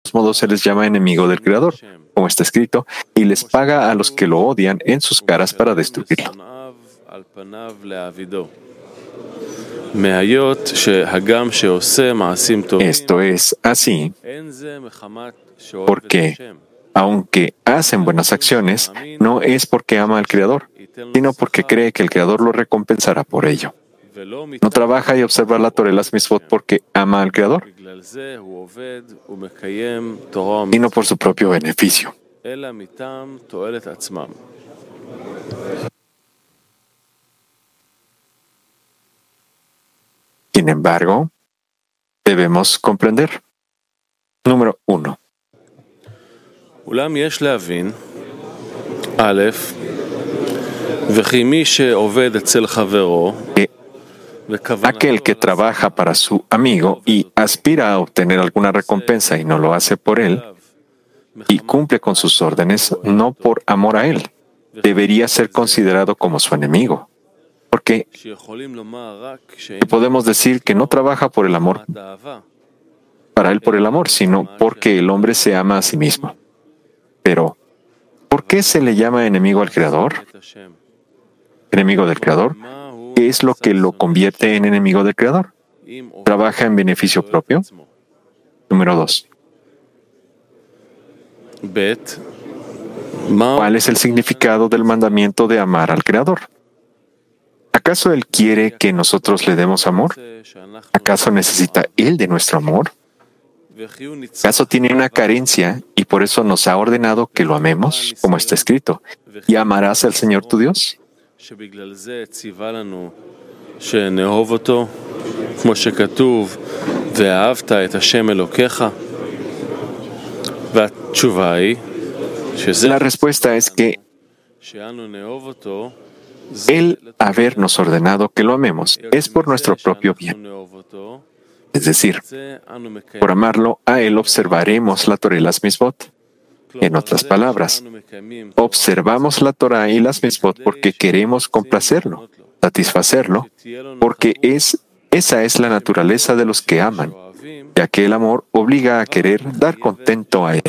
todos modos se les llama enemigo del Creador, como está escrito, y les paga a los que lo odian en sus caras para destruirlo. Esto es así porque, aunque hacen buenas acciones, no es porque ama al Creador, sino porque cree que el Creador lo recompensará por ello. No trabaja y observa la Torah y las Mitzvot porque ama al Creador, sino por su propio beneficio. Sin embargo, debemos comprender. Número 1. Aquel que trabaja para su amigo y aspira a obtener alguna recompensa y no lo hace por él, y cumple con sus órdenes no por amor a él, debería ser considerado como su enemigo. Porque podemos decir que no trabaja por el amor, para él por el amor, sino porque el hombre se ama a sí mismo. Pero, ¿por qué se le llama enemigo al Creador? ¿Enemigo del Creador? ¿Qué es lo que lo convierte en enemigo del Creador? ¿Trabaja en beneficio propio? Número 2. ¿Cuál es el significado del mandamiento de amar al Creador? ¿Acaso Él quiere que nosotros le demos amor? ¿Acaso necesita Él de nuestro amor? ¿Acaso tiene una carencia y por eso nos ha ordenado que lo amemos, como está escrito? ¿Y amarás al Señor tu Dios? La respuesta es que Él habernos ordenado que lo amemos es por nuestro propio bien. Es decir, por amarlo a Él observaremos la Torah y las Mitzvot. En otras palabras, observamos la Torah y las Mitzvot porque queremos complacerlo, satisfacerlo, porque esa es la naturaleza de los que aman, ya que el amor obliga a querer dar contento a Él.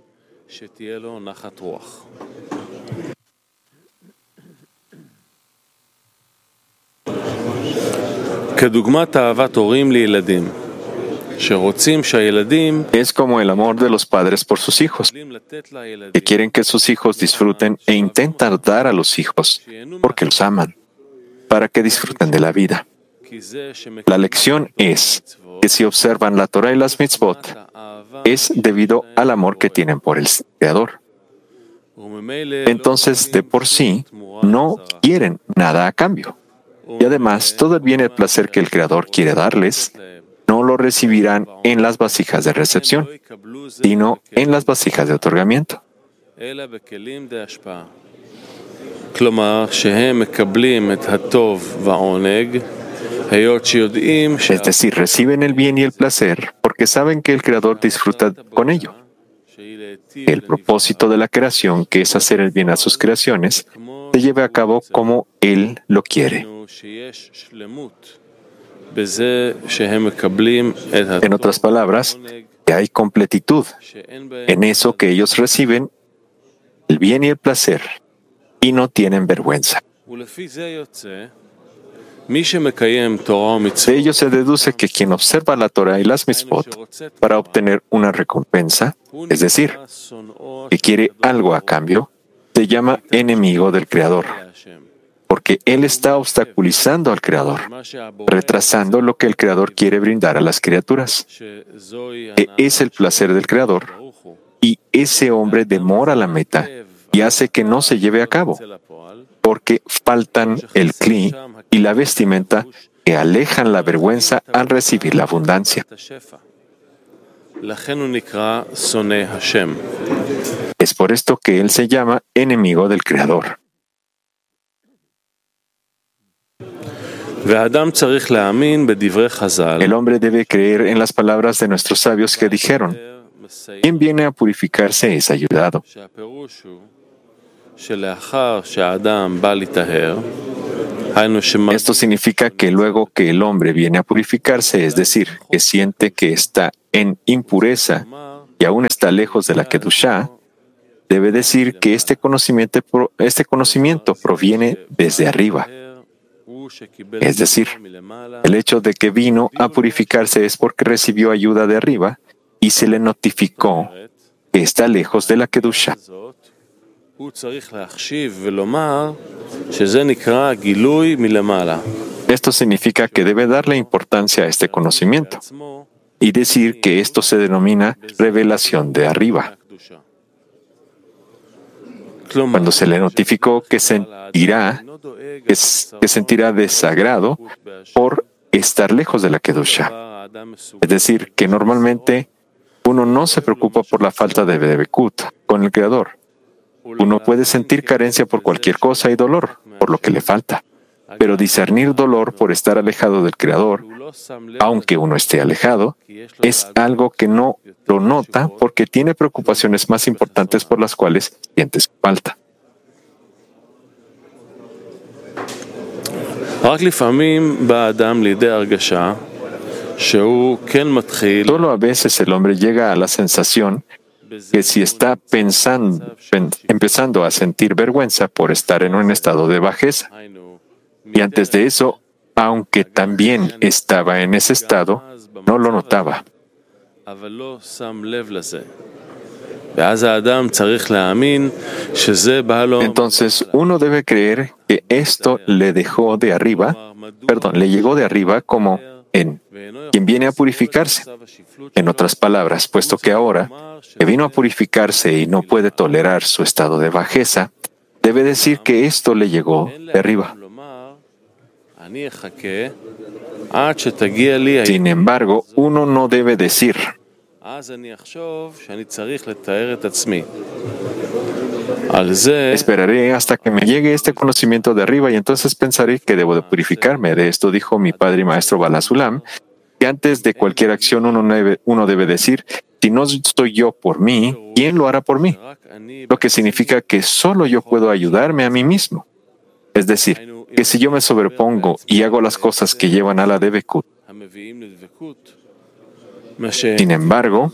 Es como el amor de los padres por sus hijos, que quieren que sus hijos disfruten e intentan dar a los hijos, porque los aman, para que disfruten de la vida. La lección es que si observan la Torah y las Mitzvot, es debido al amor que tienen por el Creador. Entonces, de por sí, no quieren nada a cambio. Y además, todo el bien y el placer que el Creador quiere darles, no lo recibirán en las vasijas de recepción, sino en las vasijas de otorgamiento. Es decir, reciben el bien y el placer porque saben que el Creador disfruta con ello. El propósito de la creación, que es hacer el bien a sus creaciones, se lleve a cabo como Él lo quiere. En otras palabras, que hay completitud en eso que ellos reciben, el bien y el placer, y no tienen vergüenza. De ello se deduce que quien observa la Torah y las Mitzvot para obtener una recompensa, es decir, que quiere algo a cambio, se llama enemigo del Creador, porque él está obstaculizando al Creador, retrasando lo que el Creador quiere brindar a las criaturas, que es el placer del Creador, y ese hombre demora la meta y hace que no se lleve a cabo, porque faltan el cli y la vestimenta que alejan la vergüenza al recibir la abundancia. Es por esto que él se llama enemigo del Creador. El hombre debe creer en las palabras de nuestros sabios que dijeron: quien viene a purificarse es ayudado. Esto significa que luego que el hombre viene a purificarse, es decir, que siente que está en impureza y aún está lejos de la Kedushá, debe decir que este conocimiento proviene desde arriba. Es decir, el hecho de que vino a purificarse es porque recibió ayuda de arriba y se le notificó que está lejos de la Kedushá. Esto significa que debe darle importancia a este conocimiento y decir que esto se denomina revelación de arriba. Cuando se le notificó que sentirá desagrado por estar lejos de la Kedushá. Es decir, que normalmente uno no se preocupa por la falta de Debekut con el Creador. Uno puede sentir carencia por cualquier cosa y dolor por lo que le falta. Pero discernir dolor por estar alejado del Creador, aunque uno esté alejado, es algo que no lo nota porque tiene preocupaciones más importantes por las cuales siente su falta. Solo a veces el hombre llega a la sensación que si está empezando a sentir vergüenza por estar en un estado de bajeza. Y antes de eso, aunque también estaba en ese estado, no lo notaba. Entonces, uno debe creer que esto le llegó de arriba como en quien viene a purificarse. En otras palabras, puesto que ahora que vino a purificarse y no puede tolerar su estado de bajeza, debe decir que esto le llegó de arriba. Sin embargo, uno no debe decir, esperaré hasta que me llegue este conocimiento de arriba y entonces pensaré que debo de purificarme. De esto dijo mi padre y maestro Balasulam, que antes de cualquier acción uno debe decir, si no estoy yo por mí, ¿quién lo hará por mí? Lo que significa que solo yo puedo ayudarme a mí mismo. Es decir, que si yo me sobrepongo y hago las cosas que llevan a la Debekut, sin embargo,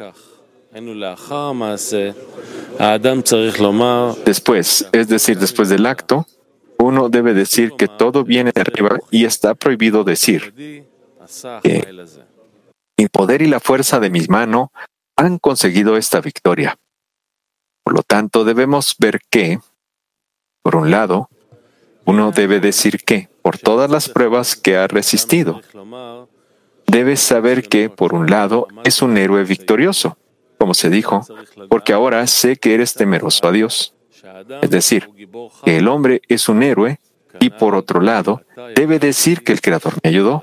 después, es decir, después del acto, uno debe decir que todo viene de arriba y está prohibido decir que mi poder y la fuerza de mi mano han conseguido esta victoria. Por lo tanto, debemos ver que, por un lado, uno debe decir que, por todas las pruebas que ha resistido, debes saber que, por un lado, es un héroe victorioso, como se dijo, porque ahora sé que eres temeroso a Dios. Es decir, que el hombre es un héroe y, por otro lado, debe decir que el Creador me ayudó.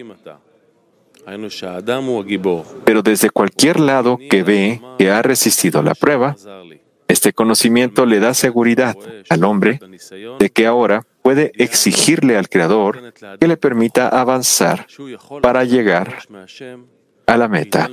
Pero desde cualquier lado que ve que ha resistido la prueba, este conocimiento le da seguridad al hombre de que ahora puede exigirle al Creador que le permita avanzar para llegar a la meta.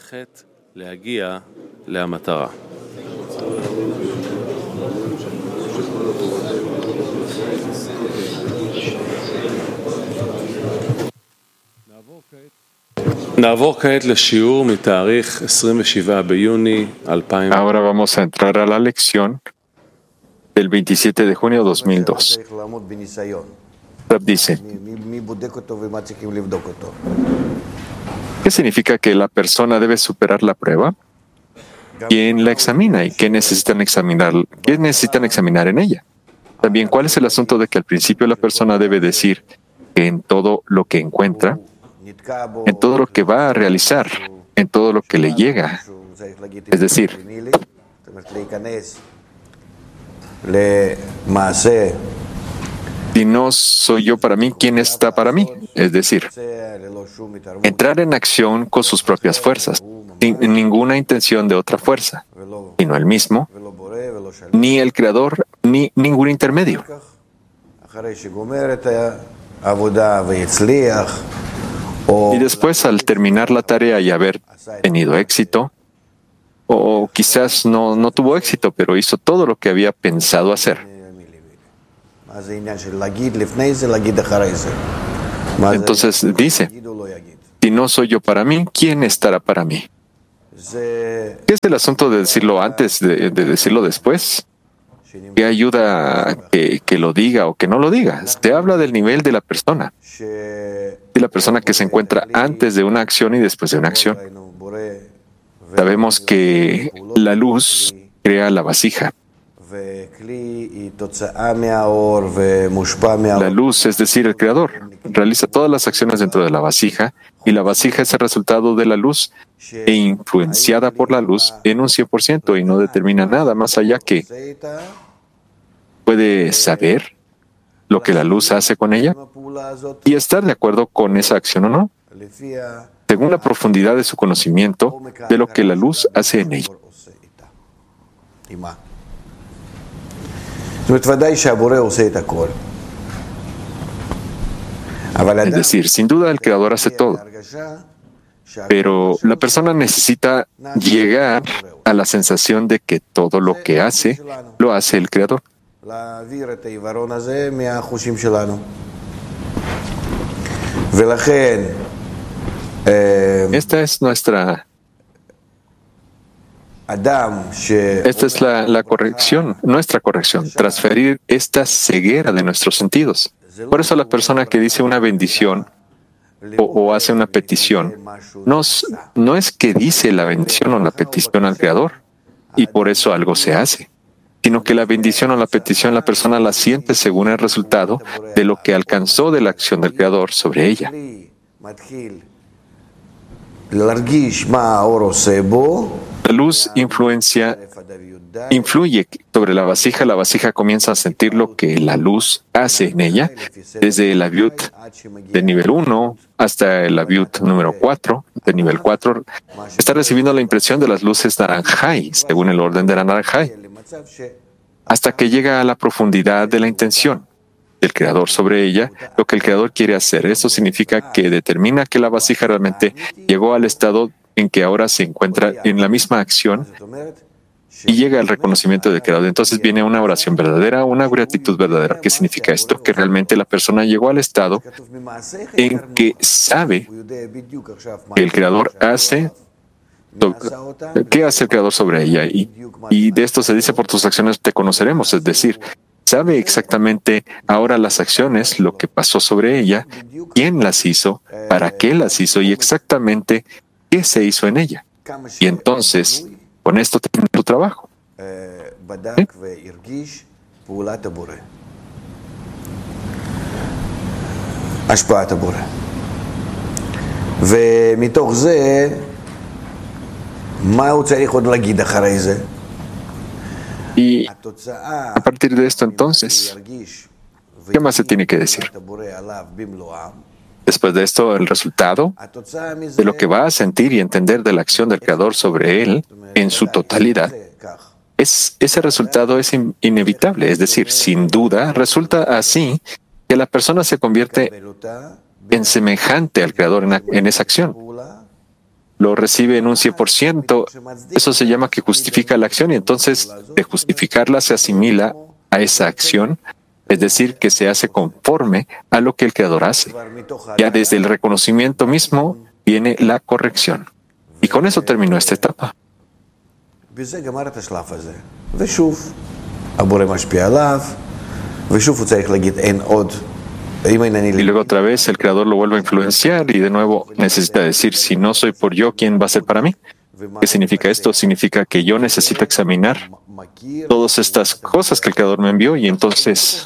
Ahora vamos a entrar a la lección del 27 de junio de 2002. Rab dice, ¿qué significa que la persona debe superar la prueba? ¿Quién la examina y qué necesitan examinar en ella? También, ¿cuál es el asunto de que al principio la persona debe decir que en todo lo que encuentra, en todo lo que va a realizar, en todo lo que le llega, es decir, si no soy yo para mí, ¿quién está para mí? Es decir, entrar en acción con sus propias fuerzas, sin ninguna intención de otra fuerza, sino el mismo, ni el Creador, ni ningún intermedio. Y después, al terminar la tarea y haber tenido éxito, o quizás no tuvo éxito, pero hizo todo lo que había pensado hacer. Entonces dice, si no soy yo para mí, ¿quién estará para mí? ¿Qué es el asunto de decirlo antes, de decirlo después? ¿Qué ayuda a que lo diga o que no lo diga? Se habla del nivel de la persona. De la persona que se encuentra antes de una acción y después de una acción. Sabemos que la luz crea la vasija. La luz, es decir, el creador, realiza todas las acciones dentro de la vasija y la vasija es el resultado de la luz e influenciada por la luz en un 100% y no determina nada más allá que puede saber lo que la luz hace con ella y estar de acuerdo con esa acción o no, según la profundidad de su conocimiento de lo que la luz hace en ella. Es decir, sin duda el Creador hace todo, pero la persona necesita llegar a la sensación de que todo lo que hace, lo hace el Creador. Esta es la corrección, nuestra corrección, transferir esta ceguera de nuestros sentidos. Por eso la persona que dice una bendición o hace una petición, no es que dice la bendición o la petición al Creador y por eso algo se hace, sino que la bendición o la petición la persona la siente según el resultado de lo que alcanzó de la acción del Creador sobre ella. La luz influye sobre la vasija comienza a sentir lo que la luz hace en ella, desde el aviut de nivel 1 hasta el aviut número 4, de nivel 4, está recibiendo la impresión de las luces naranjai, según el orden de la naranjai, hasta que llega a la profundidad de la intención del Creador sobre ella, lo que el Creador quiere hacer. Eso significa que determina que la vasija realmente llegó al estado en que ahora se encuentra en la misma acción y llega al reconocimiento del Creador. Entonces viene una oración verdadera, una gratitud verdadera. ¿Qué significa esto? Que realmente la persona llegó al estado en que sabe que el Creador hace, ¿qué hace el Creador sobre ella? Y de esto se dice, por tus acciones te conoceremos, es decir, sabe exactamente ahora las acciones, lo que pasó sobre ella, quién las hizo, para qué las hizo y exactamente qué se hizo en ella. Y entonces, con esto termina tu trabajo. Y a partir de esto, entonces, ¿qué más se tiene que decir? Después de esto, el resultado de lo que va a sentir y entender de la acción del Creador sobre él en su totalidad, ese resultado es inevitable. Es decir, sin duda, resulta así que la persona se convierte en semejante al Creador en esa acción. Lo recibe en un 100%, eso se llama que justifica la acción y entonces de justificarla se asimila a esa acción, es decir, que se hace conforme a lo que el Creador hace. Ya desde el reconocimiento mismo viene la corrección. Y con eso terminó esta etapa. Y luego otra vez el Creador lo vuelve a influenciar y de nuevo necesita decir, si no soy por yo, ¿quién va a ser para mí? ¿Qué significa esto? Significa que yo necesito examinar todas estas cosas que el Creador me envió y entonces,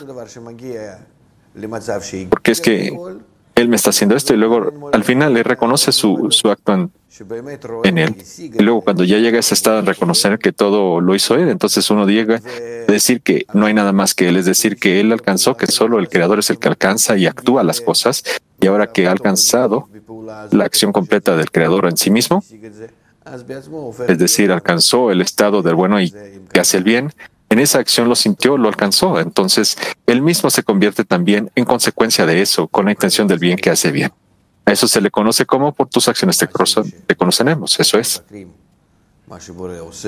porque es que Él me está haciendo esto y luego al final Él reconoce su acto en Él. Y luego cuando ya llega a ese estado de reconocer que todo lo hizo Él, entonces uno llega a decir que no hay nada más que Él, es decir, que Él alcanzó, que solo el Creador es el que alcanza y actúa las cosas, y ahora que ha alcanzado la acción completa del Creador en sí mismo, es decir, alcanzó el estado del bueno y que hace el bien, en esa acción lo sintió, lo alcanzó, entonces Él mismo se convierte también en consecuencia de eso, con la intención del bien que hace bien. A eso se le conoce como por tus acciones te conoceremos, eso es.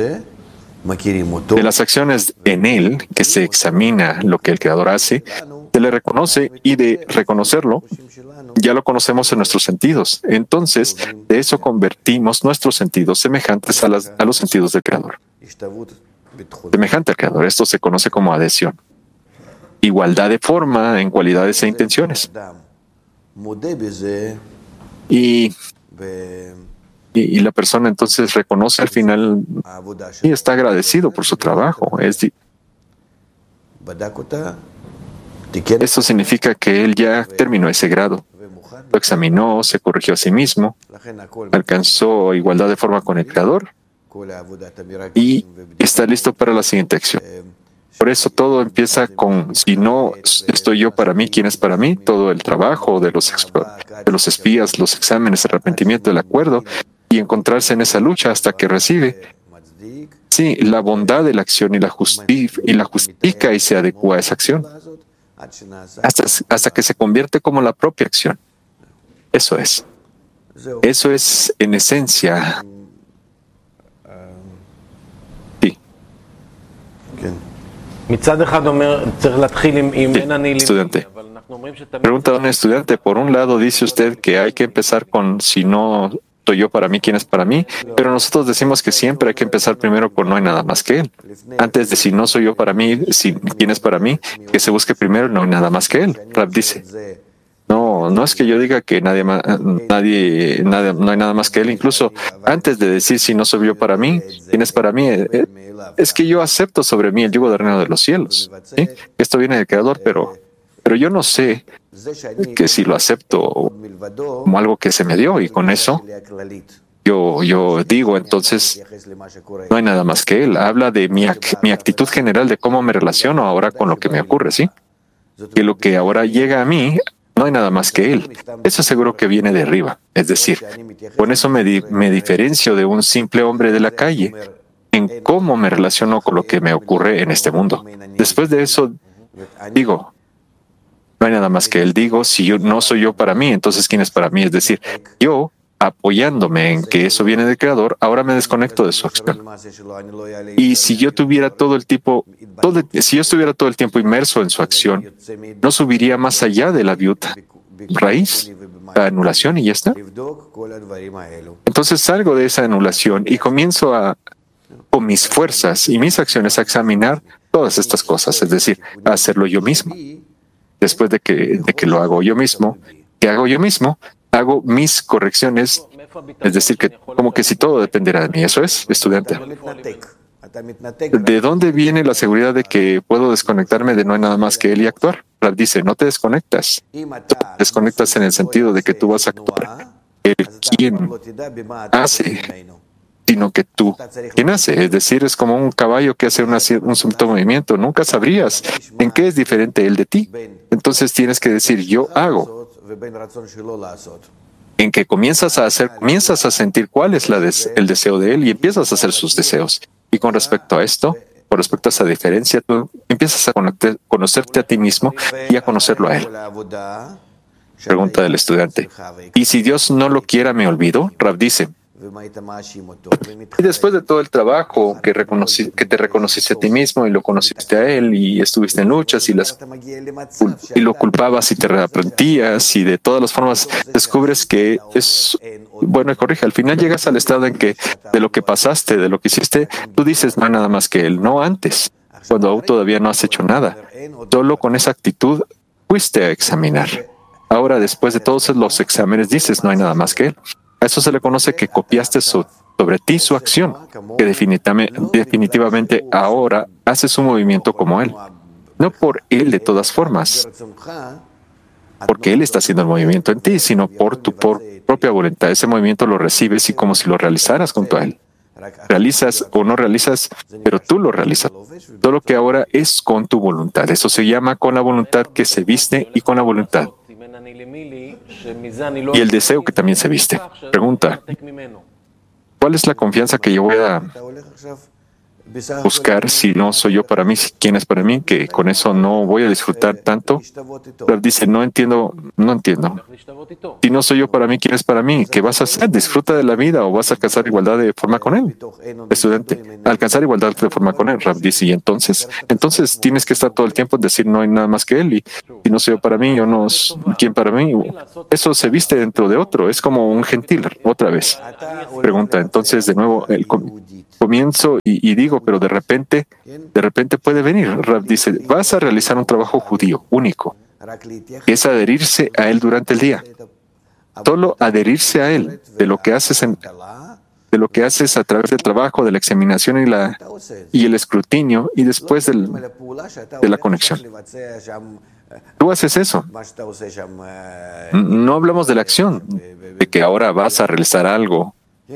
De las acciones en Él, que se examina lo que el Creador hace, se le reconoce y de reconocerlo, ya lo conocemos en nuestros sentidos. Entonces, de eso convertimos nuestros sentidos semejantes a los sentidos del Creador. Semejante al Creador. Esto se conoce como adhesión. Igualdad de forma en cualidades e intenciones. Y la persona entonces reconoce al final y está agradecido por su trabajo. Esto significa que él ya terminó ese grado. Lo examinó, se corrigió a sí mismo, alcanzó igualdad de forma con el Creador y está listo para la siguiente acción. Por eso todo empieza con, si no estoy yo para mí, ¿quién es para mí? Todo el trabajo de los espías, los exámenes, el arrepentimiento, el acuerdo, y encontrarse en esa lucha hasta que recibe, sí, la bondad de la acción y la justifica y se adecua a esa acción, hasta que se convierte como la propia acción. Eso es en esencia. Sí. Estudiante. Pregunta a un estudiante. Por un lado, dice usted que hay que empezar con si no soy yo para mí, ¿quién es para mí? Pero nosotros decimos que siempre hay que empezar primero por no hay nada más que Él. Antes de si no soy yo para mí, ¿quién es para mí? Que se busque primero no hay nada más que Él. Rab dice. No es que yo diga que no hay nada más que Él. Incluso antes de decir si no soy yo para mí, ¿quién es para mí? Es que yo acepto sobre mí el yugo del reino de los cielos. ¿Sí? Esto viene del Creador, pero yo no sé que si lo acepto como algo que se me dio y con eso yo digo, entonces no hay nada más que Él. Habla de mi actitud general de cómo me relaciono ahora con lo que me ocurre, ¿sí? Que lo que ahora llega a mí no hay nada más que Él. Eso seguro que viene de arriba. Es decir, con eso me diferencio de un simple hombre de la calle en cómo me relaciono con lo que me ocurre en este mundo. Después de eso, digo, no hay nada más que Él. Digo, si yo no soy yo para mí, entonces ¿quién es para mí? Es decir, yo, apoyándome en que eso viene del Creador, ahora me desconecto de su acción. Y si yo tuviera si yo estuviera todo el tiempo inmerso en su acción, no subiría más allá de la viuta raíz, la anulación y ya está. Entonces salgo de esa anulación y comienzo con mis fuerzas y mis acciones a examinar todas estas cosas, es decir, a hacerlo yo mismo. Después de que lo hago yo mismo, ¿qué hago yo mismo? Hago mis correcciones, es decir, que como que si todo dependiera de mí. Eso es, estudiante. ¿De dónde viene la seguridad de que puedo desconectarme de no hay nada más que Él y actuar? Rab dice, no te desconectas. Tú te desconectas en el sentido de que tú vas a actuar. El quien hace, sino que tú, quien hace. Es decir, es como un caballo que hace un cierto movimiento. Nunca sabrías en qué es diferente Él de ti. Entonces tienes que decir, yo hago. En que comienzas a sentir cuál es el deseo de Él y empiezas a hacer sus deseos. Y con respecto a esto, con respecto a esa diferencia, tú empiezas a conocerte a ti mismo y a conocerlo a Él. Pregunta del estudiante. ¿Y si Dios no lo quiera, me olvido? Rab dice. Y después de todo el trabajo que te reconociste a ti mismo y lo conociste a Él y estuviste en luchas y lo culpabas y te arrepentías y de todas las formas descubres que es bueno y corrige. Al final llegas al estado en que de lo que pasaste, de lo que hiciste, tú dices no hay nada más que Él, no antes, cuando aún todavía no has hecho nada. Solo con esa actitud fuiste a examinar. Ahora, después de todos los exámenes, dices no hay nada más que Él. A eso se le conoce que copiaste sobre ti su acción, que definitivamente ahora haces un movimiento como Él. No por Él de todas formas, porque Él está haciendo el movimiento en ti, sino por tu propia voluntad. Ese movimiento lo recibes y como si lo realizaras junto a Él. Realizas o no realizas, pero tú lo realizas. Todo lo que ahora es con tu voluntad. Eso se llama con la voluntad que se viste y con la voluntad. Y el deseo que también se viste. Pregunta, ¿cuál es la confianza que yo voy a buscar si no soy yo para mí, quién es para mí, que con eso no voy a disfrutar tanto. Rav dice, no entiendo. Si no soy yo para mí, ¿quién es para mí? ¿Qué vas a hacer? ¿Disfruta de la vida o vas a alcanzar igualdad de forma con él? Estudiante, alcanzar igualdad de forma con él. Rav dice, y entonces tienes que estar todo el tiempo en decir no hay nada más que él y si no soy yo para mí, yo no, ¿quién para mí? Eso se viste dentro de otro, es como un gentil, otra vez. Pregunta, entonces de nuevo, comienzo y digo, pero de repente puede venir. Rav dice, vas a realizar un trabajo judío, único, que es adherirse a él durante el día. Solo adherirse a él, de lo que haces a través del trabajo, de la examinación y el escrutinio, y después de la conexión. Tú haces eso. No hablamos de la acción, de que ahora vas a realizar algo,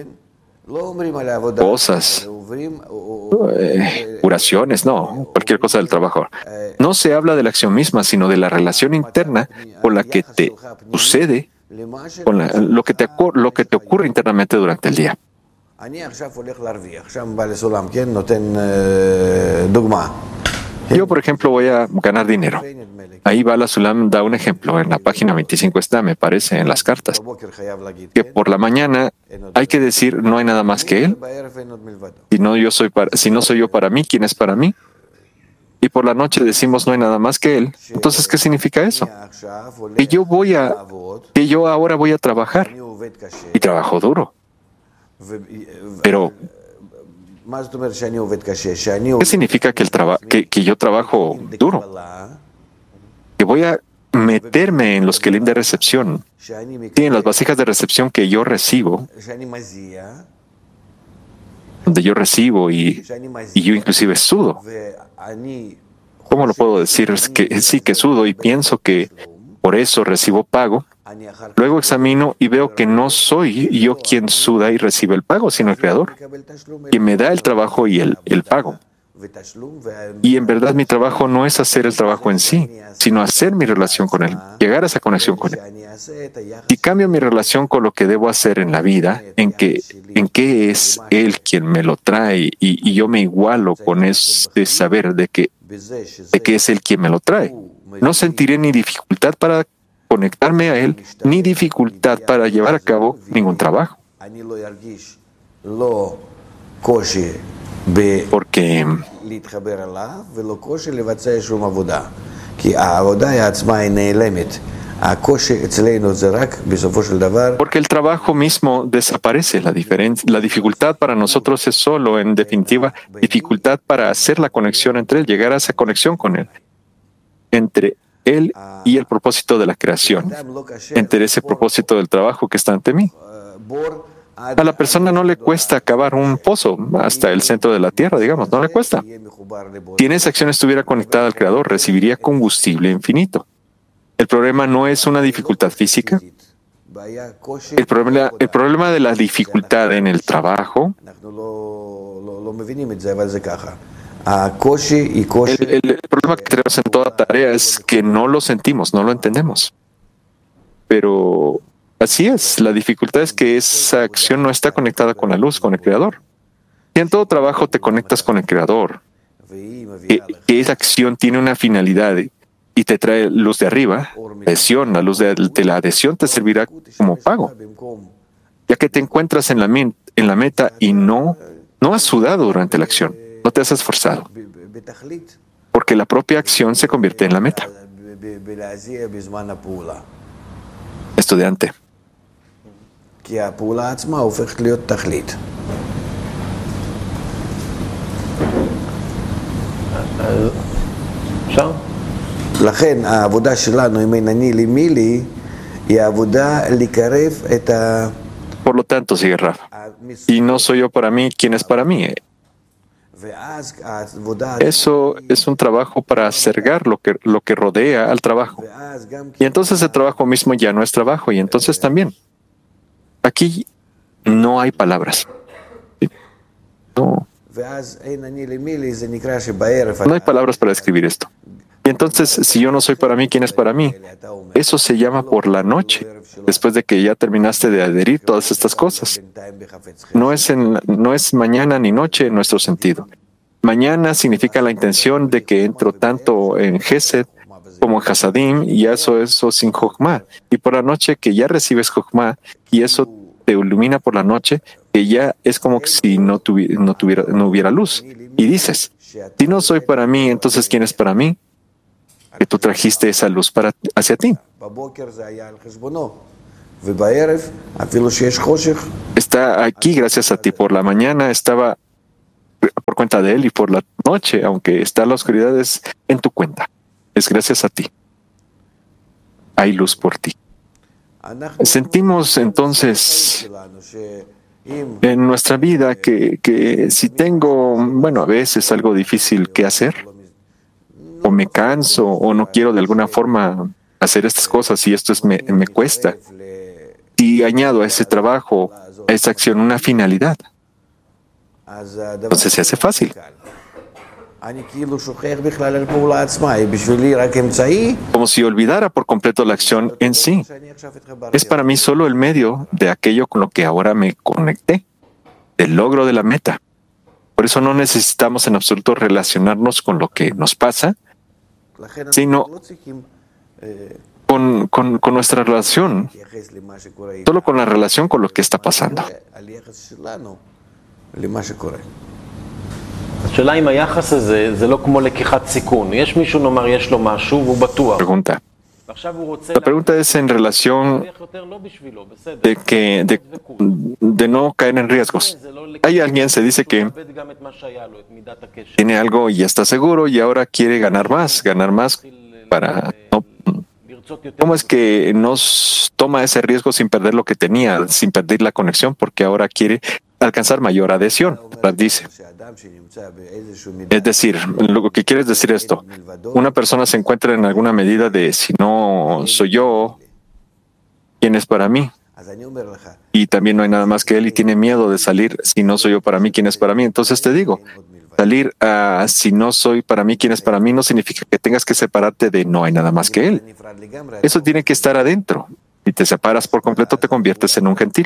cosas, curaciones, no, cualquier cosa del trabajo. No se habla de la acción misma, sino de la relación interna con la que te sucede, con lo que te ocurre internamente durante el día. Yo, por ejemplo, voy a ganar dinero. Ahí Bala Sulam da un ejemplo, en la página 25 está, me parece, en las cartas, que por la mañana hay que decir no hay nada más que él. Si no soy yo para mí, ¿quién es para mí? Y por la noche decimos no hay nada más que él. Entonces, ¿qué significa eso? Que yo ahora voy a trabajar y trabajo duro. Pero ¿qué significa que yo trabajo duro? Que voy a meterme en los kelim de recepción, en las vasijas de recepción que yo recibo, donde yo recibo y yo inclusive sudo. ¿Cómo lo puedo decir? Es que sí que sudo y pienso que por eso recibo pago. Luego examino y veo que no soy yo quien suda y recibe el pago, sino el Creador, quien me da el trabajo y el pago. Y en verdad mi trabajo no es hacer el trabajo en sí, sino hacer mi relación con Él, llegar a esa conexión con Él. Si cambio mi relación con lo que debo hacer en la vida, en qué es Él quien me lo trae y yo me igualo con ese saber de que es Él quien me lo trae, no sentiré ni dificultad para conectarme a Él, ni dificultad para llevar a cabo ningún trabajo. Porque el trabajo mismo desaparece. La dificultad para nosotros es solo, en definitiva, dificultad para hacer la conexión entre Él, llegar a esa conexión con Él, entre Él y el propósito de la creación, entre ese propósito del trabajo que está ante mí. A la persona no le cuesta cavar un pozo hasta el centro de la tierra, digamos, no le cuesta. Si en esa acción estuviera conectada al Creador, recibiría combustible infinito. El problema no es una dificultad física. El problema de la dificultad en el trabajo, el problema que tenemos en toda tarea es que no lo sentimos, no lo entendemos. Pero así es, la dificultad es que esa acción no está conectada con la luz, con el Creador. Y en todo trabajo te conectas con el Creador, que esa acción tiene una finalidad y te trae luz de arriba, adhesión, la luz de la adhesión te servirá como pago, ya que te encuentras en la meta y no has sudado durante la acción, no te has esforzado, porque la propia acción se convierte en la meta. Estudiante. לכן העבודה שלנו עם אני למילי היא העבודה לקרב את Por lo tanto, sigue Rav, y no soy yo para mí, ¿quién es para mí? Eso es un trabajo para acercar lo que rodea al trabajo. Y entonces el trabajo mismo ya no es trabajo, y entonces también. Aquí no hay palabras. No hay palabras para describir esto. Y entonces, si yo no soy para mí, ¿quién es para mí? Eso se llama por la noche, después de que ya terminaste de adherir todas estas cosas. No es mañana ni noche en nuestro sentido. mañana significa la intención de que entro tanto en Gesed como en Hasadim, y eso sin Jochma. Y por la noche que ya recibes Jochma, y eso te ilumina por la noche, que ya es como si no hubiera luz. Y dices, si no soy para mí, entonces ¿quién es para mí? Que tú trajiste esa luz hacia ti. Está aquí gracias a ti. Por la mañana estaba por cuenta de él, y por la noche, aunque está la oscuridad, es en tu cuenta. Es gracias a ti. Hay luz por ti. Sentimos entonces en nuestra vida que si tengo, a veces algo difícil que hacer, o me canso, o no quiero de alguna forma hacer estas cosas, y esto me cuesta, y añado a ese trabajo, a esa acción, una finalidad, entonces se hace fácil. Como si olvidara por completo la acción en sí. Es para mí solo el medio de aquello con lo que ahora me conecté, del logro de la meta. Por eso no necesitamos en absoluto relacionarnos con lo que nos pasa, sino con nuestra relación, solo con la relación con lo que está pasando. Pregunta. La pregunta es en relación de no caer en riesgos. Hay alguien se dice que tiene algo y ya está seguro y ahora quiere ganar más para no. ¿Cómo es que nos toma ese riesgo sin perder lo que tenía, sin perder la conexión, porque ahora quiere alcanzar mayor adhesión? Dice. Es decir, lo que quiere decir esto, una persona se encuentra en alguna medida de si no soy yo, ¿quién es para mí? Y también no hay nada más que él y tiene miedo de salir, si no soy yo para mí, ¿quién es para mí? Entonces te digo, salir a si no soy para mí, ¿quién es para mí? No significa que tengas que separarte de no hay nada más que él. Eso tiene que estar adentro. Si te separas por completo, te conviertes en un gentil.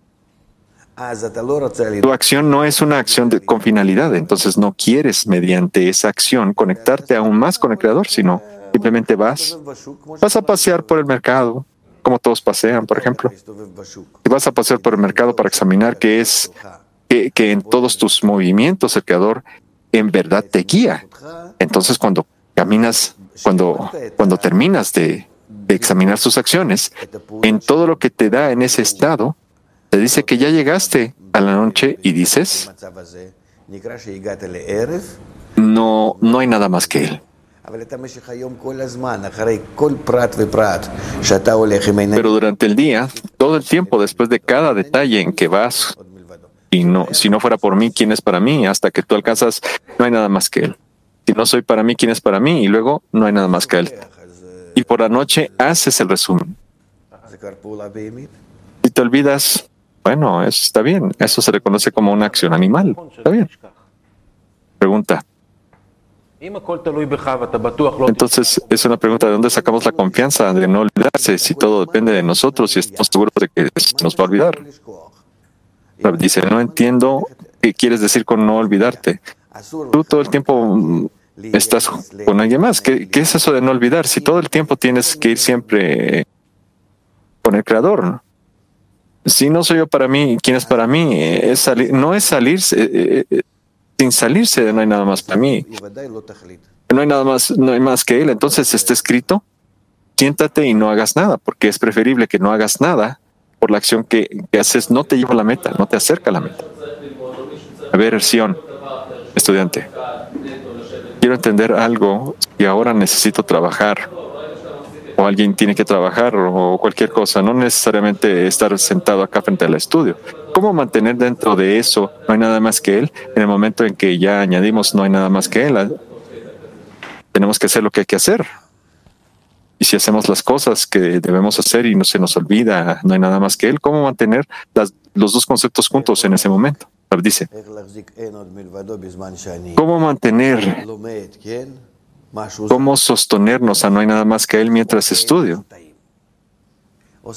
Tu acción no es una acción con finalidad, entonces no quieres mediante esa acción conectarte aún más con el Creador, sino simplemente vas a pasear por el mercado, como todos pasean, por ejemplo. Y vas a pasear por el mercado para examinar qué es que en todos tus movimientos el Creador en verdad te guía. Entonces cuando caminas, cuando terminas de examinar sus acciones, en todo lo que te da en ese estado, te dice que ya llegaste a la noche y dices, no hay nada más que él. Pero durante el día, todo el tiempo, después de cada detalle en que vas, si no fuera por mí, ¿quién es para mí? Hasta que tú alcanzas, no hay nada más que él. Si no soy para mí, ¿quién es para mí? Y luego, no hay nada más que él. Y por la noche haces el resumen. Si te olvidas, eso está bien. Eso se reconoce como una acción animal. Está bien. Pregunta. Entonces, es una pregunta de dónde sacamos la confianza de no olvidarse, si todo depende de nosotros y estamos seguros de que se nos va a olvidar. Dice, no entiendo qué quieres decir con no olvidarte. Tú todo el tiempo estás con alguien más. ¿Qué es eso de no olvidar? Si todo el tiempo tienes que ir siempre con el Creador. Si no soy yo para mí, ¿quién es para mí? No es salirse, sin salirse de no hay nada más para mí. No hay más que él. Entonces está escrito, siéntate y no hagas nada, porque es preferible que no hagas nada por la acción que haces, no te lleva a la meta, no te acerca a la meta. A ver, Sion, estudiante, quiero entender algo y ahora necesito trabajar, o alguien tiene que trabajar, o cualquier cosa, no necesariamente estar sentado acá frente al estudio. ¿Cómo mantener dentro de eso, no hay nada más que él, en el momento en que ya añadimos no hay nada más que él? Tenemos que hacer lo que hay que hacer. Y si hacemos las cosas que debemos hacer y no se nos olvida, no hay nada más que él, ¿cómo mantener los dos conceptos juntos en ese momento? Dice, ¿cómo mantener, cómo sostenernos a no hay nada más que él mientras estudio?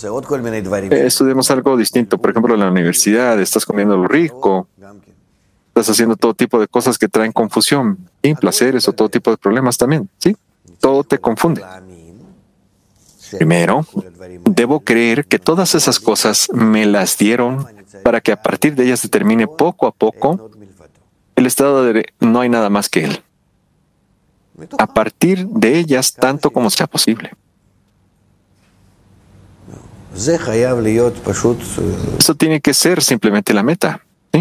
Estudiamos algo distinto, por ejemplo, en la universidad, estás comiendo lo rico, Estás haciendo todo tipo de cosas que traen confusión, y placeres o todo tipo de problemas también, ¿sí? Todo te confunde. Primero, debo creer que todas esas cosas me las dieron para que a partir de ellas determine poco a poco el estado de no hay nada más que Él. A partir de ellas, tanto como sea posible. Eso tiene que ser simplemente la meta, ¿sí?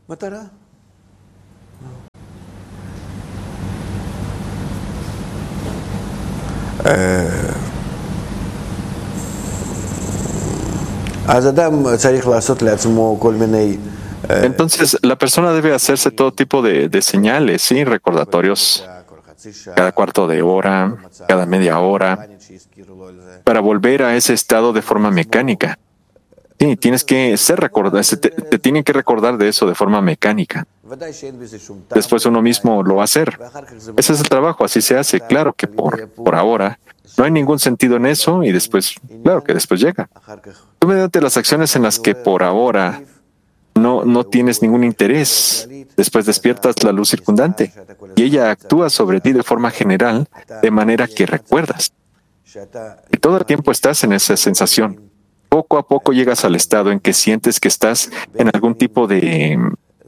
Entonces, la persona debe hacerse todo tipo de señales, ¿sí? Recordatorios cada cuarto de hora, cada media hora, para volver a ese estado de forma mecánica. Sí, tienes que ser recordado, te tienen que recordar de eso de forma mecánica. Después uno mismo lo va a hacer. Ese es el trabajo, así se hace. Claro que por ahora no hay ningún sentido en eso y después, claro que después llega. Tú mediante las acciones en las que por ahora no tienes ningún interés, después despiertas la luz circundante y ella actúa sobre ti de forma general, de manera que recuerdas. Y todo el tiempo estás en esa sensación. Poco a poco llegas al estado en que sientes que estás en algún tipo de...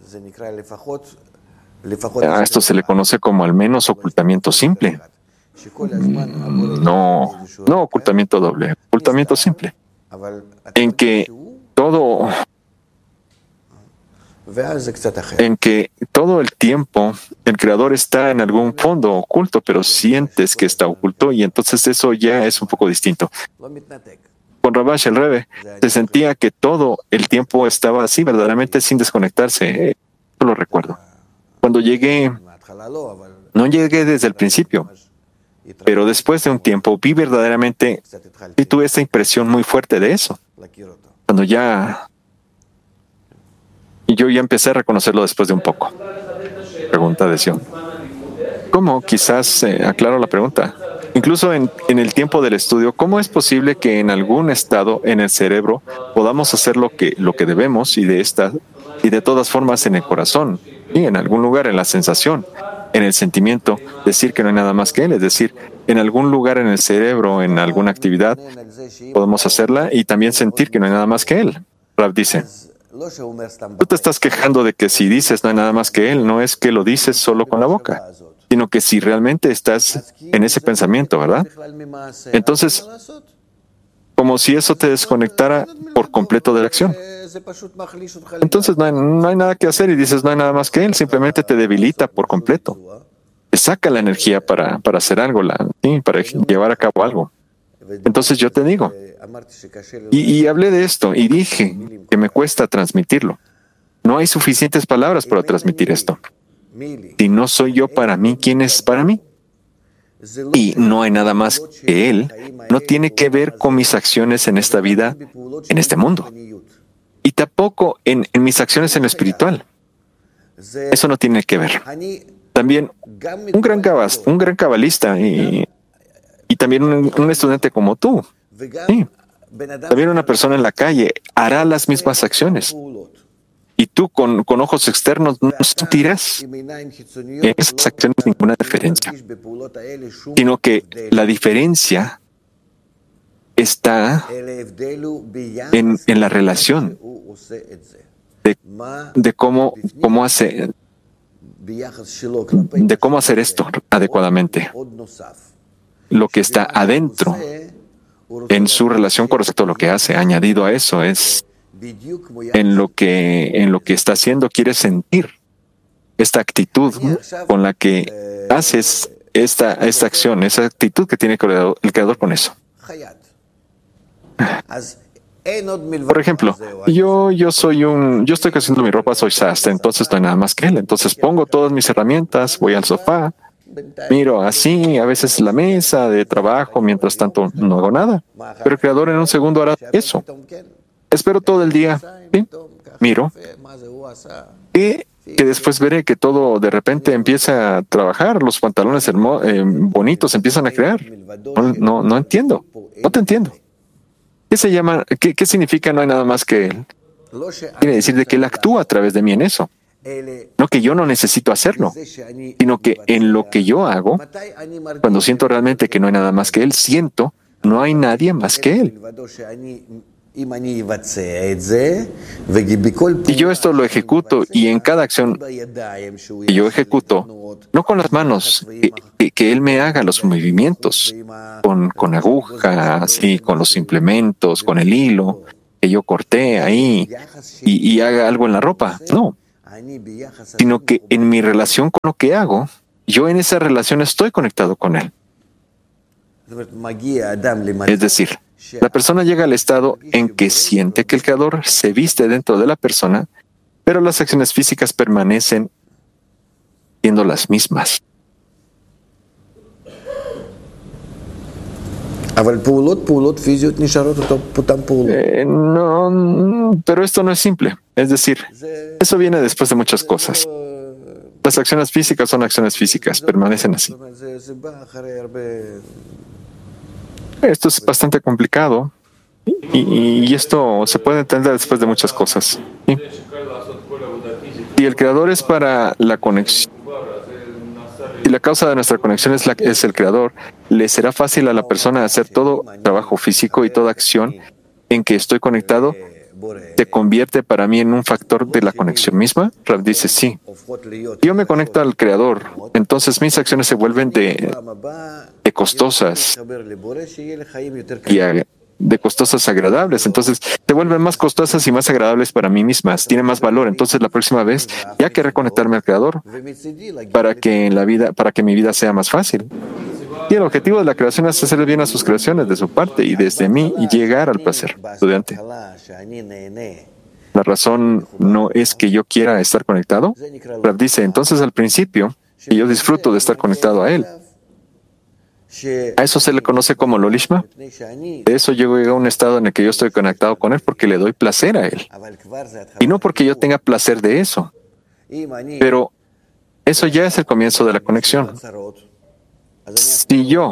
A esto se le conoce como al menos ocultamiento simple. No ocultamiento doble, ocultamiento simple. En que todo el tiempo el creador está en algún fondo oculto, pero sientes que está oculto y entonces eso ya es un poco distinto. Con Rabash el Rebbe se sentía que todo el tiempo estaba así, verdaderamente sin desconectarse. Yo lo recuerdo. Cuando llegué, no llegué desde el principio, pero después de un tiempo vi verdaderamente y tuve esta impresión muy fuerte de eso. Cuando yo ya empecé a reconocerlo después de un poco. Pregunta de Sion. ¿Cómo? Quizás aclaro la pregunta. Incluso en el tiempo del estudio, ¿cómo es posible que en algún estado en el cerebro podamos hacer lo que debemos y de todas formas en el corazón y en algún lugar en la sensación, en el sentimiento, decir que no hay nada más que Él? Es decir, en algún lugar en el cerebro, en alguna actividad, podemos hacerla y también sentir que no hay nada más que Él. Rav dice, tú te estás quejando de que si dices no hay nada más que Él, no es que lo dices solo con la boca, sino que si realmente estás en ese pensamiento, ¿verdad? Entonces, como si eso te desconectara por completo de la acción. Entonces no hay nada que hacer y dices no hay nada más que Él, simplemente te debilita por completo. Te saca la energía para hacer algo, para llevar a cabo algo. Entonces yo te digo, y hablé de esto y dije que me cuesta transmitirlo. No hay suficientes palabras para transmitir esto. Si no soy yo para mí, ¿quién es para mí? Y no hay nada más que Él. No tiene que ver con mis acciones en esta vida, en este mundo. Y tampoco en mis acciones en lo espiritual. Eso no tiene que ver. También un gran cabalista y también un estudiante como tú. Sí. También una persona en la calle hará las mismas acciones. Y tú con ojos externos no sentirás en esas acciones ninguna diferencia, sino que la diferencia está en la relación de cómo hacer esto adecuadamente. Lo que está adentro en su relación con respecto a lo que hace, añadido a eso, es en lo que está haciendo, quiere sentir esta actitud con la que haces esta acción, esa actitud que tiene el creador con eso. Por ejemplo, yo estoy haciendo mi ropa, soy sastre, entonces no hay nada más que Él. Entonces pongo todas mis herramientas, voy al sofá, miro así, a veces la mesa de trabajo, mientras tanto no hago nada. Pero el creador en un segundo hará eso. Espero todo el día, ¿sí? Miro, y que después veré que todo de repente empieza a trabajar, los pantalones bonitos empiezan a crear. No entiendo, no te entiendo. ¿Qué se llama? ¿Qué significa no hay nada más que Él? Quiere decir de que Él actúa a través de mí en eso. No que yo no necesito hacerlo, sino que en lo que yo hago, cuando siento realmente que no hay nada más que Él, siento, no hay nadie más que Él. Y yo esto lo ejecuto, y en cada acción que yo ejecuto, no con las manos, que Él me haga los movimientos, con agujas, y con los implementos, con el hilo, que yo corté ahí y haga algo en la ropa. No, sino que en mi relación con lo que hago, yo en esa relación estoy conectado con Él. Es decir, la persona llega al estado en que siente que el Creador se viste dentro de la persona, pero las acciones físicas permanecen siendo las mismas. No, pero esto no es simple. Es decir, eso viene después de muchas cosas. Las acciones físicas son acciones físicas, permanecen así. Esto es bastante complicado y esto se puede entender después de muchas cosas. ¿Sí? Y el Creador es para la conexión. Y la causa de nuestra conexión es el Creador. Le será fácil a la persona hacer todo trabajo físico y toda acción en que estoy conectado. ¿Se convierte para mí en un factor de la conexión misma? Rav dice sí. Yo me conecto al Creador, entonces mis acciones se vuelven de costosas y de costosas agradables. Entonces se vuelven más costosas y más agradables para mí mismas. Tiene más valor. Entonces la próxima vez ya que reconectarme al Creador para que mi vida sea más fácil. Y el objetivo de la creación es hacer bien a sus creaciones de su parte y desde mí y llegar al placer. Estudiante. La razón no es que yo quiera estar conectado. Rav dice, entonces al principio, que yo disfruto de estar conectado a Él. A eso se le conoce como Lolishma. De eso llego a un estado en el que yo estoy conectado con Él porque le doy placer a Él. Y no porque yo tenga placer de eso. Pero eso ya es el comienzo de la conexión. Si yo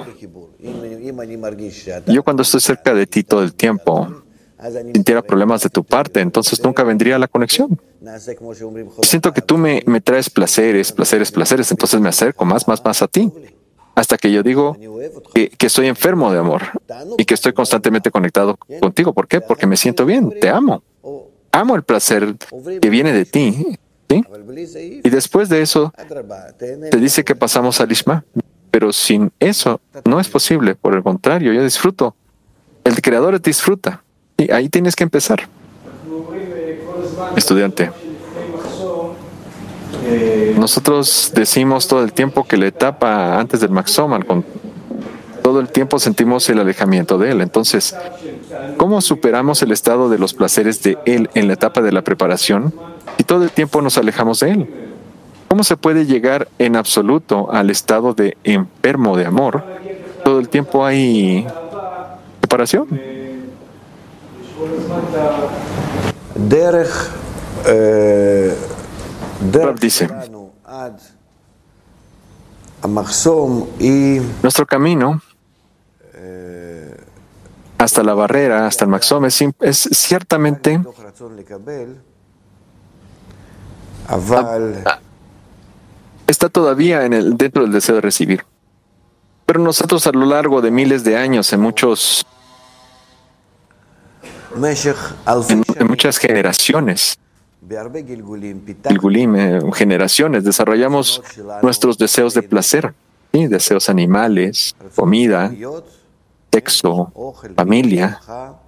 cuando estoy cerca de ti todo el tiempo, sintiera problemas de tu parte, entonces nunca vendría la conexión. Siento que tú me traes placeres, entonces me acerco más a ti, hasta que yo digo que estoy enfermo de amor y que estoy constantemente conectado contigo. ¿Por qué? Porque me siento bien, te amo. Amo el placer que viene de ti. ¿Sí? Y después de eso, te dice que pasamos al Ishma. Pero sin eso no es posible. Por el contrario, yo disfruto. El Creador disfruta. Y ahí tienes que empezar. Estudiante. Nosotros decimos todo el tiempo que la etapa antes del Maxoman, todo el tiempo sentimos el alejamiento de Él. Entonces, ¿cómo superamos el estado de los placeres de Él en la etapa de la preparación y todo el tiempo nos alejamos de Él? ¿Cómo se puede llegar en absoluto al estado de enfermo de amor? Todo el tiempo hay separación. Rav dice, nuestro camino hasta la barrera, hasta el Maxom, es ciertamente está todavía dentro del deseo de recibir. Pero nosotros a lo largo de miles de años, en muchas generaciones, generaciones, desarrollamos nuestros deseos de placer, ¿sí? Deseos animales, comida, sexo, familia,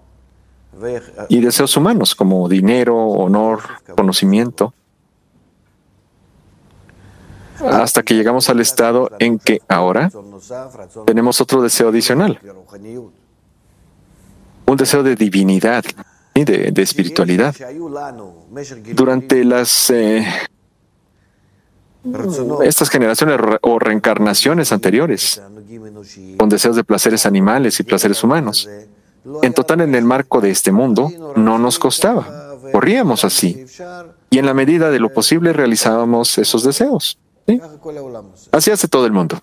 y deseos humanos como dinero, honor, conocimiento, hasta que llegamos al estado en que ahora tenemos otro deseo adicional, un deseo de divinidad y de espiritualidad. Durante estas generaciones o reencarnaciones anteriores, con deseos de placeres animales y placeres humanos, en total en el marco de este mundo, no nos costaba, corríamos así, y en la medida de lo posible realizábamos esos deseos. ¿Sí? Así hace todo el mundo.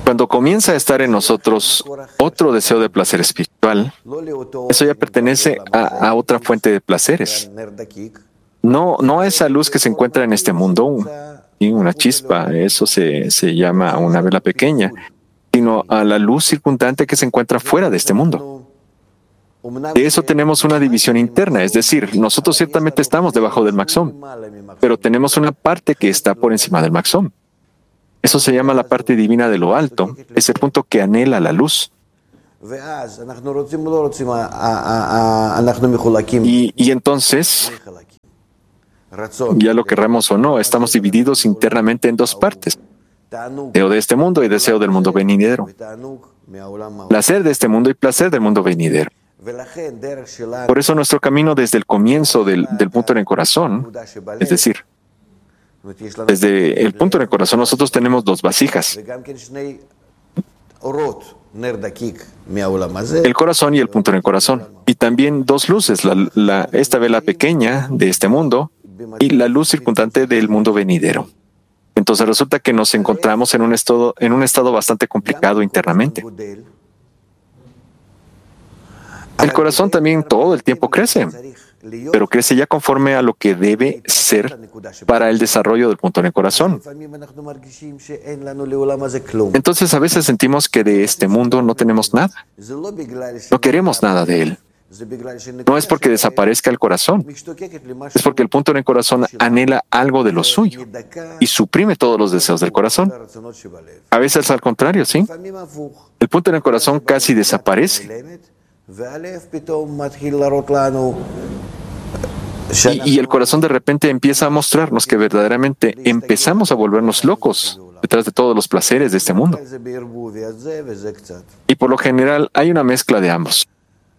Cuando comienza a estar en nosotros otro deseo de placer espiritual, eso ya pertenece a otra fuente de placeres. No a esa luz que se encuentra en este mundo, y una chispa, eso se llama una vela pequeña, sino a la luz circundante que se encuentra fuera de este mundo. De eso tenemos una división interna, es decir, nosotros ciertamente estamos debajo del Maxom, pero tenemos una parte que está por encima del Maxom. Eso se llama la parte divina de lo alto, es el punto que anhela la luz. Y entonces, ya lo querramos o no, estamos divididos internamente en dos partes: deseo de este mundo y deseo del mundo venidero. Placer de este mundo y placer del mundo venidero. Por eso nuestro camino desde el comienzo del punto en el corazón, es decir, desde el punto en el corazón nosotros tenemos dos vasijas, el corazón y el punto en el corazón, y también dos luces, esta vela pequeña de este mundo y la luz circundante del mundo venidero. Entonces resulta que nos encontramos en un estado bastante complicado internamente. El corazón también todo el tiempo crece, pero crece ya conforme a lo que debe ser para el desarrollo del punto en el corazón. Entonces a veces sentimos que de este mundo no tenemos nada. No queremos nada de él. No es porque desaparezca el corazón, es porque el punto en el corazón anhela algo de lo suyo y suprime todos los deseos del corazón. A veces al contrario, ¿sí? El punto en el corazón casi desaparece. Y el corazón de repente empieza a mostrarnos que verdaderamente empezamos a volvernos locos detrás de todos los placeres de este mundo. Y por lo general hay una mezcla de ambos.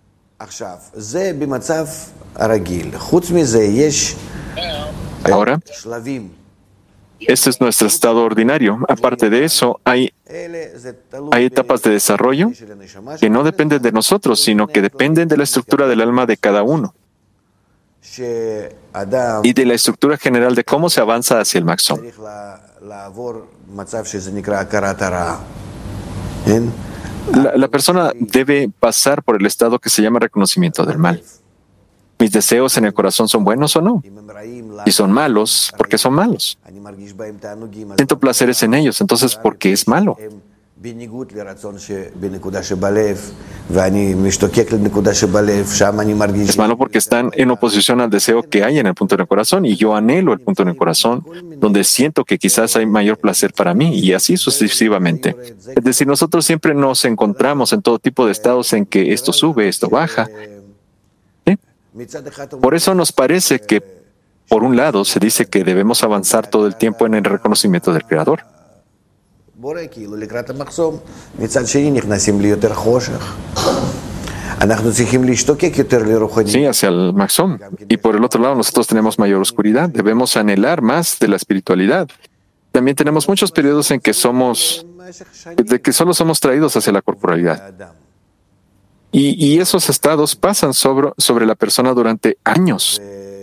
Ahora, este es nuestro estado ordinario. Aparte de eso, hay etapas de desarrollo que no dependen de nosotros, sino que dependen de la estructura del alma de cada uno y de la estructura general de cómo se avanza hacia el Maxom. La persona debe pasar por el estado que se llama reconocimiento del mal. ¿Mis deseos en el corazón son buenos o no? Si son malos, ¿por qué son malos? Siento placeres en ellos, entonces ¿por qué es malo? Es malo porque están en oposición al deseo que hay en el punto del corazón y yo anhelo el punto en el corazón donde siento que quizás hay mayor placer para mí y así sucesivamente. Es decir, nosotros siempre nos encontramos en todo tipo de estados en que esto sube, esto baja. ¿Sí? Por eso nos parece que, por un lado, se dice que debemos avanzar todo el tiempo en el reconocimiento del Creador. Sí, hacia el Maxom. Y por el otro lado, nosotros tenemos mayor oscuridad. Debemos anhelar más de la espiritualidad. También tenemos muchos periodos en que solo somos traídos hacia la corporalidad. Y esos estados pasan sobre la persona durante años.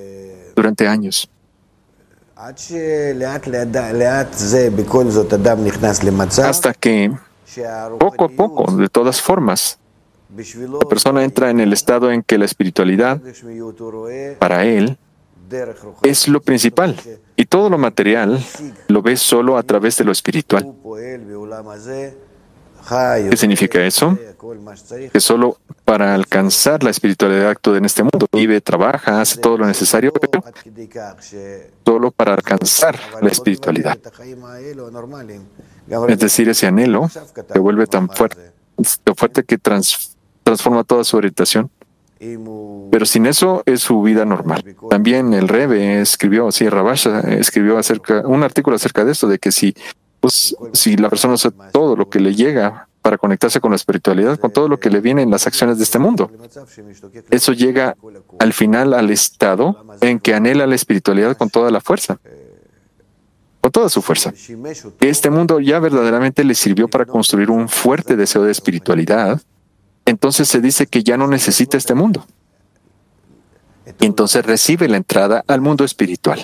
Hasta que, poco a poco, de todas formas, la persona entra en el estado en que la espiritualidad, para él, es lo principal. Y todo lo material lo ve solo a través de lo espiritual. ¿Qué significa eso? Que solo para alcanzar la espiritualidad actúa en este mundo. Vive, trabaja, hace todo lo necesario, pero solo para alcanzar la espiritualidad. Es decir, ese anhelo se vuelve tan fuerte que transforma toda su orientación. Pero sin eso es su vida normal. También el Rebbe escribió, Rabasha escribió un artículo acerca de esto, de que si la persona hace todo lo que le llega para conectarse con la espiritualidad, con todo lo que le viene en las acciones de este mundo, eso llega al final al estado en que anhela la espiritualidad con toda la fuerza, con toda su fuerza. Este mundo ya verdaderamente le sirvió para construir un fuerte deseo de espiritualidad. Entonces se dice que ya no necesita este mundo. Y entonces recibe la entrada al mundo espiritual.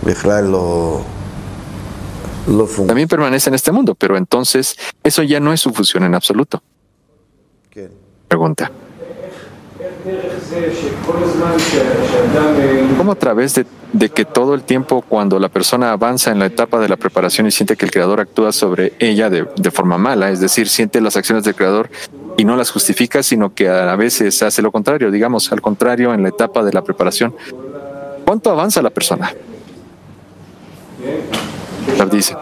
También permanece en este mundo, pero entonces eso ya no es su función en absoluto. Pregunta. ¿Cómo a través de que todo el tiempo cuando la persona avanza en la etapa de la preparación y siente que el Creador actúa sobre ella de forma mala, es decir, siente las acciones del Creador y no las justifica, sino que a veces hace lo contrario, digamos, al contrario en la etapa de la preparación? ¿Cuánto avanza la persona? Dice.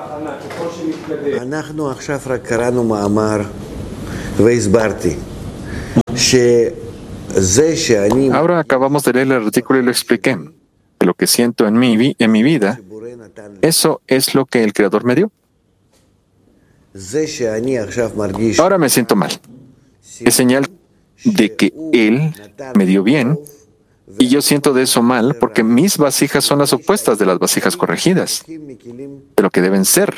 Ahora acabamos de leer el artículo y lo expliqué. Que lo que siento en mi vida, eso es lo que el Creador me dio. Ahora me siento mal. Es señal de que Él me dio bien y yo siento de eso mal porque mis vasijas son las opuestas de las vasijas corregidas, de lo que deben ser.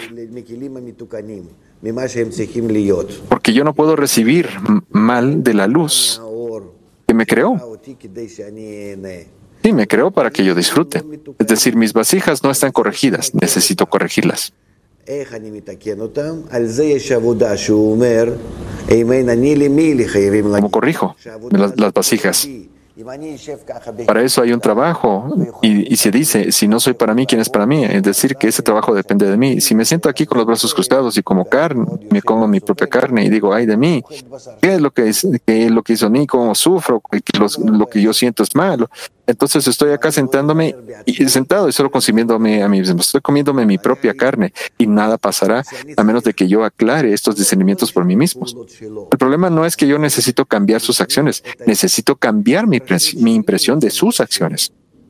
Porque yo no puedo recibir mal de la luz que me creó. Sí, me creó para que yo disfrute. Es decir, mis vasijas no están corregidas, necesito corregirlas. ¿Cómo corrijo las vasijas? Para eso hay un trabajo y se dice, si no soy para mí, ¿quién es para mí? Es decir, que ese trabajo depende de mí. Si me siento aquí con los brazos cruzados y como carne, me como mi propia carne y digo, ay de mí, ¿qué es lo que hizo a mí? ¿Cómo sufro? Lo que yo siento es malo. Entonces estoy acá sentado y solo consumiéndome a mí mismo. Estoy comiéndome mi propia carne y nada pasará a menos de que yo aclare estos discernimientos por mí mismo. El problema no es que yo necesito cambiar sus acciones, necesito cambiar mi impresión de sus acciones.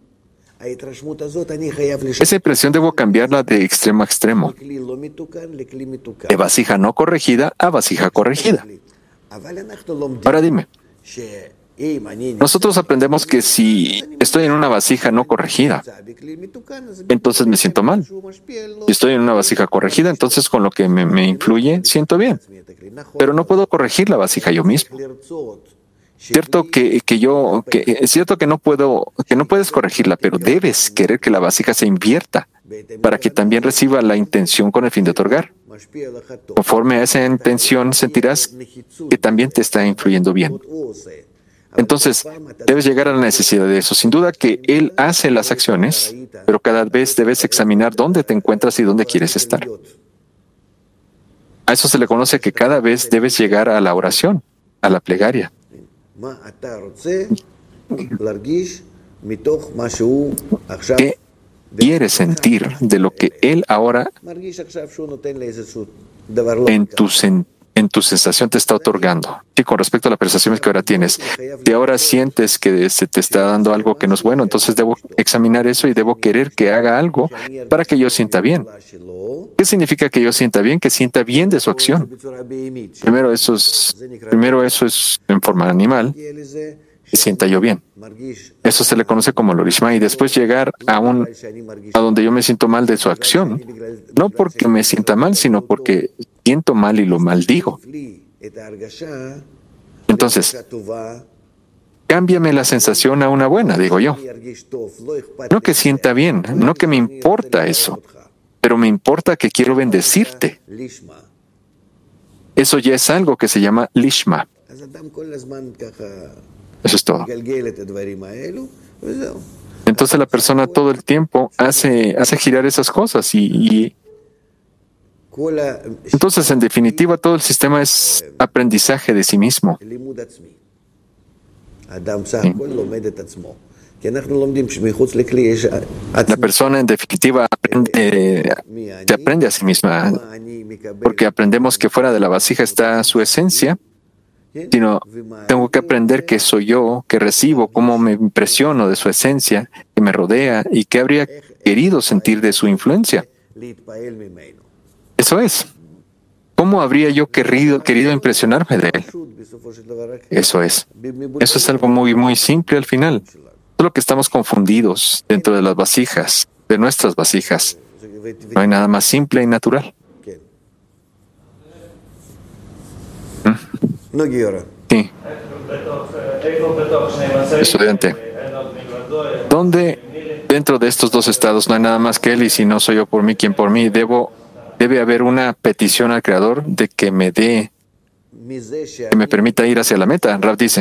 Esa impresión debo cambiarla de extremo a extremo, de vasija no corregida a vasija corregida. Ahora dime, nosotros aprendemos que si estoy en una vasija no corregida, entonces me siento mal. Si estoy en una vasija corregida, entonces con lo que me influye, siento bien. Pero no puedo corregir la vasija yo mismo. Cierto es cierto que no puedes corregirla, pero debes querer que la vasija se invierta para que también reciba la intención con el fin de otorgar. Conforme a esa intención, sentirás que también te está influyendo bien. Entonces, debes llegar a la necesidad de eso. Sin duda que Él hace las acciones, pero cada vez debes examinar dónde te encuentras y dónde quieres estar. A eso se le conoce que cada vez debes llegar a la oración, a la plegaria. ¿Qué quieres sentir de lo que Él ahora en tu sensación te está otorgando? Sí, con respecto a la percepción que ahora tienes. Si ahora sientes que se te está dando algo que no es bueno, entonces debo examinar eso y debo querer que haga algo para que yo sienta bien. ¿Qué significa que yo sienta bien? Que sienta bien de su acción. Primero eso es en forma animal, que sienta yo bien. Eso se le conoce como lorishma, y después llegar a donde yo me siento mal de su acción, no porque me sienta mal, sino porque siento mal y lo maldigo. Entonces, cámbiame la sensación a una buena, digo yo. No que sienta bien, no que me importa eso, pero me importa que quiero bendecirte. Eso ya es algo que se llama lishma. Eso es todo. Entonces la persona todo el tiempo hace girar esas cosas y entonces, en definitiva, todo el sistema es aprendizaje de sí mismo. La persona, en definitiva, se aprende a sí misma, porque aprendemos que fuera de la vasija está su esencia, sino tengo que aprender que soy yo, que recibo, cómo me impresiono de su esencia, que me rodea y que habría querido sentir de su influencia. Eso es. ¿Cómo habría yo querido impresionarme de él? Eso es. Eso es algo muy, muy simple al final. Solo que estamos confundidos dentro de las vasijas, de nuestras vasijas. No hay nada más simple y natural. Sí. Estudiante. ¿Dónde dentro de estos dos estados no hay nada más que Él, y si no soy yo por mí, ¿quién por mí? Debe haber una petición al Creador de que me permita ir hacia la meta. Rav dice,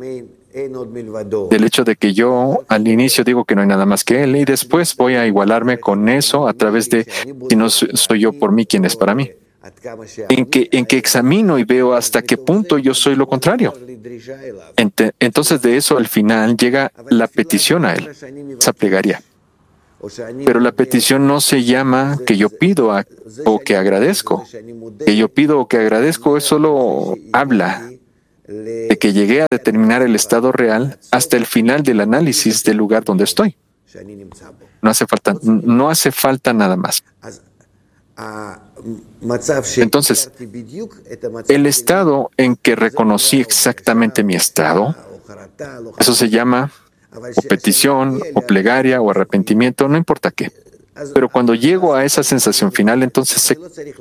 del hecho de que yo al inicio digo que no hay nada más que Él, y después voy a igualarme con eso a través de, si no soy yo por mí, ¿quién es para mí? En que examino y veo hasta qué punto yo soy lo contrario. Entonces de eso al final llega la petición a Él, esa plegaria. Pero la petición no se llama que yo pido o que agradezco. Que yo pido o que agradezco es solo habla de que llegué a determinar el estado real hasta el final del análisis del lugar donde estoy. No hace falta nada más. Entonces, el estado en que reconocí exactamente mi estado, eso se llama o petición, o plegaria, o arrepentimiento, no importa qué. Pero cuando llego a esa sensación final, entonces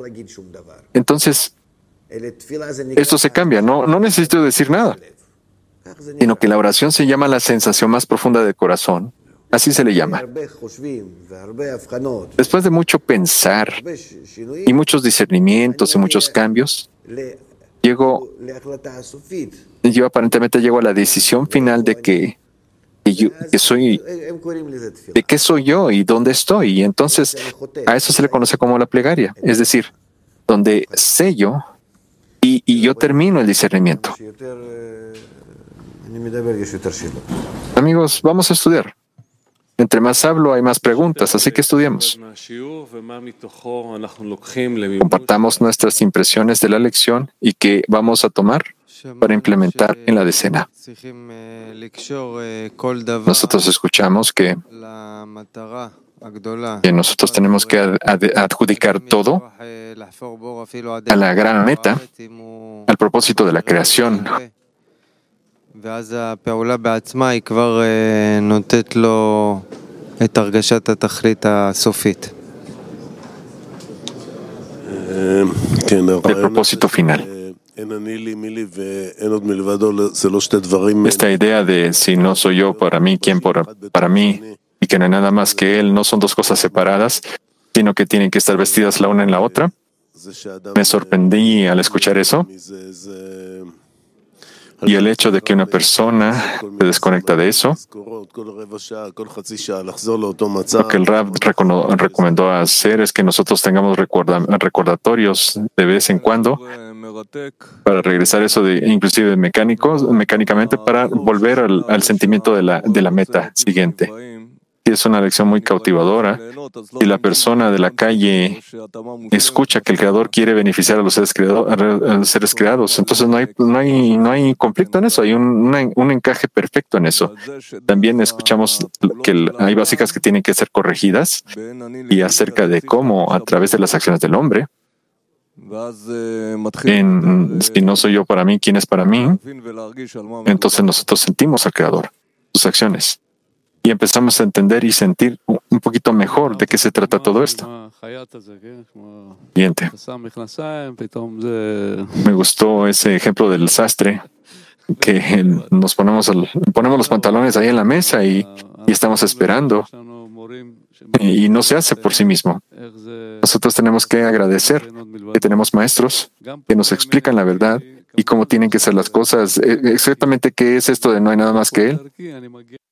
esto se cambia. No necesito decir nada, sino que la oración se llama la sensación más profunda del corazón. Así se le llama. Después de mucho pensar y muchos discernimientos y muchos cambios, yo aparentemente llego a la decisión final de que soy, de qué soy yo y dónde estoy. Y entonces a eso se le conoce como la plegaria, es decir, donde sé yo y yo termino el discernimiento. Amigos, vamos a estudiar. Entre más hablo, hay más preguntas, así que estudiemos. Compartamos nuestras impresiones de la lección y qué vamos a tomar para implementar en la decena. Nosotros escuchamos que nosotros tenemos que adjudicar todo a la gran meta, al propósito de la creación. El propósito final. Esta idea de si no soy yo para mí, ¿quién para mí? Y que no hay nada más que Él, no son dos cosas separadas, sino que tienen que estar vestidas la una en la otra. Me sorprendí al escuchar eso. Y el hecho de que una persona se desconecta de eso, lo que el Rav recomendó hacer es que nosotros tengamos recordatorios de vez en cuando para regresar eso inclusive mecánicamente para volver al sentimiento de la meta siguiente. Y es una lección muy cautivadora. Y la persona de la calle escucha que el Creador quiere beneficiar a los seres creados. Entonces no hay conflicto en eso. Hay un encaje perfecto en eso. También escuchamos que hay básicas que tienen que ser corregidas y acerca de cómo a través de las acciones del hombre, si no soy yo para mí, ¿quién es para mí? Entonces nosotros sentimos al Creador, sus acciones. Y empezamos a entender y sentir un poquito mejor de qué se trata todo esto. Siguiente. Me gustó ese ejemplo del sastre, que nos ponemos los pantalones ahí en la mesa y estamos esperando. Y no se hace por sí mismo. Nosotros tenemos que agradecer que tenemos maestros que nos explican la verdad y cómo tienen que ser las cosas, exactamente qué es esto de no hay nada más que Él.